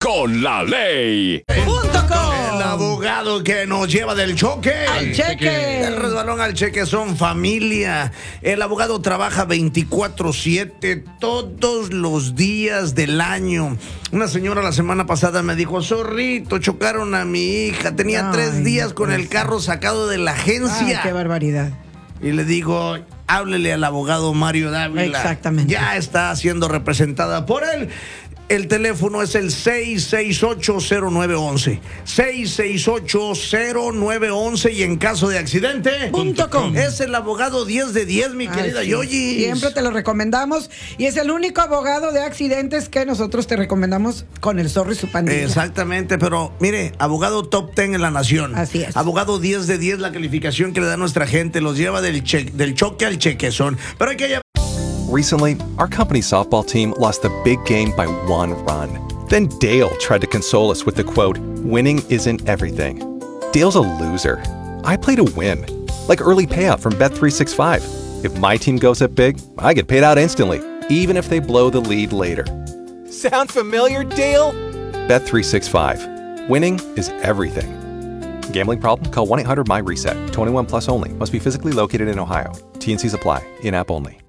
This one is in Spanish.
con la ley. El abogado que nos lleva del choque al cheque. El resbalón al cheque son familia. El abogado trabaja 24/7 todos los días del año. Una señora la semana pasada me dijo: zorrito, chocaron a mi hija. Tenía 3 días con el carro sacado de la agencia. Ay, qué barbaridad. Y le digo: háblele al abogado Mario Dávila. Exactamente. Ya está siendo representada por él. El teléfono es el 668-0911. 668-0911. Y en caso de accidente, .com. Es el abogado 10 de 10, mi querida sí. Yoyi. Siempre te lo recomendamos. Y es el único abogado de accidentes que nosotros te recomendamos con el Zorro y su pandilla. Exactamente, pero mire, abogado top 10 en la nación. Así es. Abogado 10 de 10, la calificación que le da nuestra gente. Los lleva del choque al chequezón. Pero hay que llevar. Recently, our company softball team lost the big game by 1 run. Then Dale tried to console us with the quote, "Winning isn't everything." Dale's a loser. I play to win. Like early payout from Bet365. If my team goes up big, I get paid out instantly, even if they blow the lead later. Sound familiar, Dale? Bet365. Winning is everything. Gambling problem? Call 1-800-MY-RESET. 21 plus only. Must be physically located in Ohio. T&Cs apply. In-app only.